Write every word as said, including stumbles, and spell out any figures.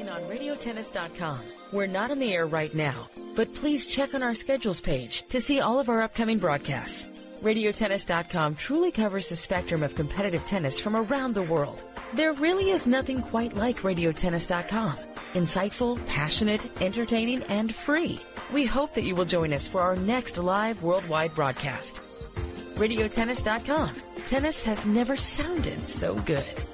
listening on radio tennis dot com. We're not on the air right now, but please check on our schedules page to see all of our upcoming broadcasts. radio tennis dot com truly covers the spectrum of competitive tennis from around the world. There really is nothing quite like radio tennis dot com. Insightful, passionate, entertaining, and free. We hope that you will join us for our next live worldwide broadcast. radio tennis dot com. Tennis has never sounded so good.